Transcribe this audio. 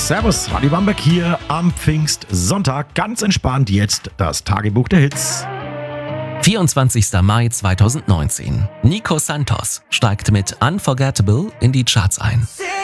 Servus, Radi Bamberg hier am Pfingstsonntag. Ganz entspannt jetzt das Tagebuch der Hits. 24. Mai 2019. Nico Santos steigt mit Unforgettable in die Charts ein.